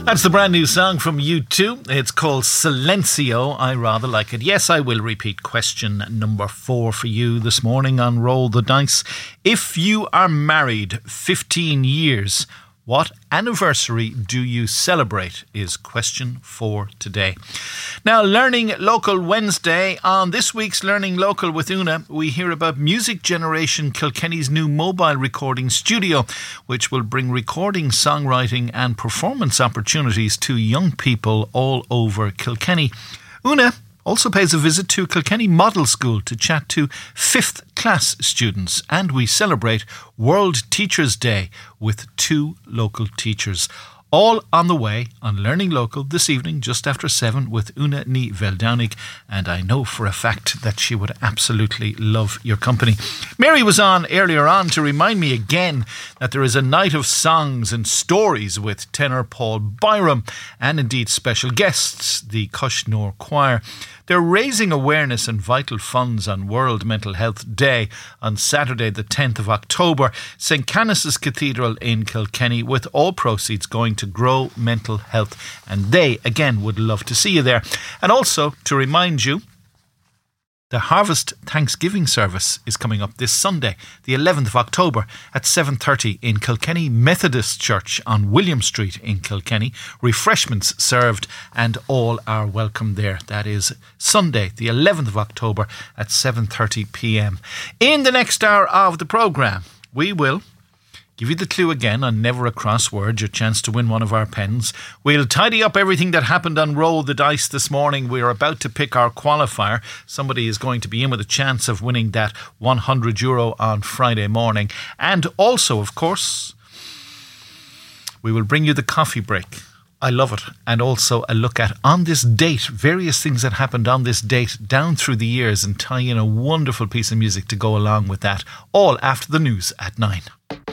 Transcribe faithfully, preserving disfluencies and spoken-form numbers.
That's the brand new song from U two. It's called Silencio. I rather like it. Yes, I will repeat question number four for you this morning on Roll the Dice. If you are married fifteen years, what anniversary do you celebrate is question for today. Now, Learning Local Wednesday. On this week's Learning Local with Una, we hear about Music Generation Kilkenny's new mobile recording studio, which will bring recording, songwriting and performance opportunities to young people all over Kilkenny. Una also pays a visit to Kilkenny Model School to chat to fifth class students, and we celebrate World Teachers' Day with two local teachers. All on the way on Learning Local this evening, just after seven, with Una Ní Veldownig, and I know for a fact that she would absolutely love your company. Mary was on earlier on to remind me again that there is a night of songs and stories with tenor Paul Byram, and indeed special guests, the Cushnor Choir. They're raising awareness and vital funds on World Mental Health Day on Saturday the tenth of October, Saint Canice's Cathedral in Kilkenny, with all proceeds going to Grow Mental Health. And they, again, would love to see you there. And also, to remind you, the Harvest Thanksgiving service is coming up this Sunday, the eleventh of October at seven thirty in Kilkenny Methodist Church on William Street in Kilkenny. Refreshments served and all are welcome there. That is Sunday, the eleventh of October at seven thirty p m. In the next hour of the programme, we will give you the clue again on Never a Crossword, your chance to win one of our pens. We'll tidy up everything that happened on Roll the Dice this morning. We're about to pick our qualifier. Somebody is going to be in with a chance of winning that one hundred euro on Friday morning. And also, of course, we will bring you the coffee break. I love it. And also a look at, on this date, various things that happened on this date down through the years, and tie in a wonderful piece of music to go along with that. All after the news at nine.